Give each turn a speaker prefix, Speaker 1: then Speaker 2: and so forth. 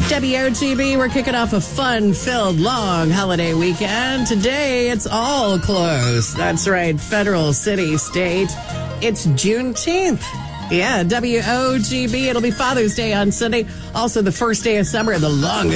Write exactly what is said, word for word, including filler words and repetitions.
Speaker 1: W O G B, we're kicking off a fun-filled long holiday weekend. Today, it's all closed. That's right, federal, city, state. It's Juneteenth. Yeah, W O G B. It'll be Father's Day on Sunday. Also, the first day of summer, the longest